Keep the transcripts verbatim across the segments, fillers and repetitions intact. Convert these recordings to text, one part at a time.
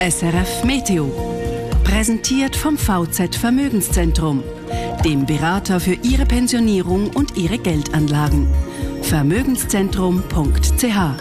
S R F Meteo. Präsentiert vom V Z Vermögenszentrum, dem Berater für Ihre Pensionierung und Ihre Geldanlagen. Vermögenszentrum punkt c h.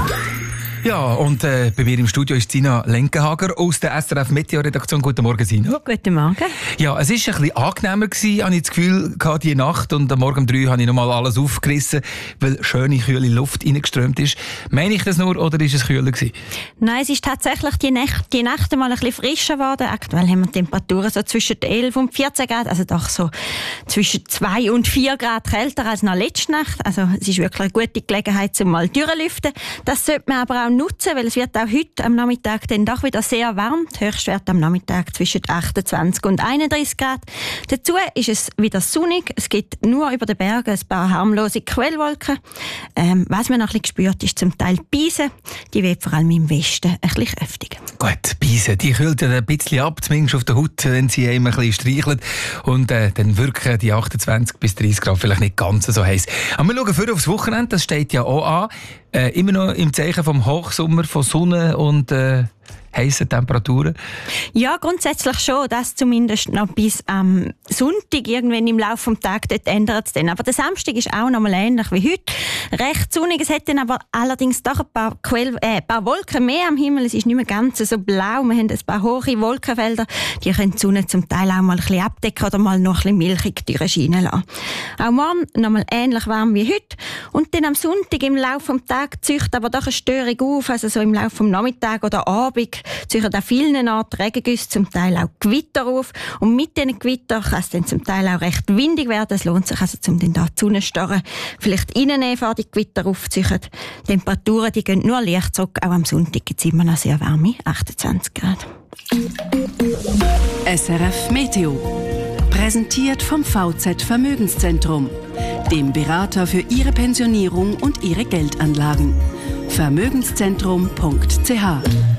Ja, und äh, bei mir im Studio ist Sina Lenkenhager aus der S R F Meteo-Redaktion. Guten Morgen, Sina. Guten Morgen. Ja, es war ein bisschen angenehmer gewesen, habe ich das Gefühl, diese Nacht. Und am Morgen um drei habe ich nochmal alles aufgerissen, weil schöne, kühle Luft reingeströmt ist. Meine ich das nur, oder ist es kühler gewesen? Nein, es ist tatsächlich die Nächte, die Nächte mal ein bisschen frischer geworden. Aktuell haben wir Temperaturen so zwischen elf und vierzehn Grad, also doch so zwischen zwei und vier Grad kälter als noch letzte Nacht. Also es ist wirklich eine gute Gelegenheit, um mal durchlüften. Das sollte man aber auch nutzen, weil es wird auch heute am Nachmittag dann doch wieder sehr warm. Der Höchstwert am Nachmittag zwischen achtundzwanzig und einunddreißig Grad. Dazu ist es wieder sonnig. Es gibt nur über den Bergen ein paar harmlose Quellwolken. Ähm, was man noch ein bisschen spürt, ist zum Teil Beise. Die weht vor allem im Westen ein bisschen kräftig. Gut, Beise, die kühlt ja ein bisschen ab, zumindest auf der Haut, wenn sie einem ein bisschen streichelt. Und äh, dann wirken die achtundzwanzig bis dreißig Grad vielleicht nicht ganz so heiß. Aber wir schauen vorher aufs Wochenende, das steht ja auch an. Äh, immer noch im Zeichen vom Hochsommer, von Sonne und äh, heissen Temperaturen? Ja, grundsätzlich schon. Das zumindest noch bis am Sonntag. Irgendwann im Laufe des Tages dort ändert es dann. Aber der Samstag ist auch noch mal ähnlich wie heute. Recht sonnig. Es hat dann aber allerdings doch ein paar, Quell, äh, ein paar Wolken mehr am Himmel. Es ist nicht mehr ganz so blau. Wir haben ein paar hohe Wolkenfelder. Die können die Sonne zum Teil auch mal ein bisschen abdecken oder mal noch ein bisschen milchig durchscheinen lassen. Auch morgen noch mal ähnlich warm wie heute. Und dann am Sonntag im Laufe des Tages zieht aber doch eine Störung auf. Also so im Laufe des Nachmittags oder Abend zieht an vielen Orten Regengüsse, zum Teil auch Gewitter auf. Und mit diesen Gewittern kann es dann zum Teil auch recht windig werden. Es lohnt sich also, um dann da die Sonnenstarre vielleicht reinnehmen, vor die Gewitter aufzuziehen. Die Temperaturen, die gehen nur leicht zurück. Auch am Sonntag gibt es immer noch sehr warme achtundzwanzig Grad. S R F Meteo. Präsentiert vom V Z Vermögenszentrum, dem Berater für Ihre Pensionierung und Ihre Geldanlagen. Vermögenszentrum punkt c h.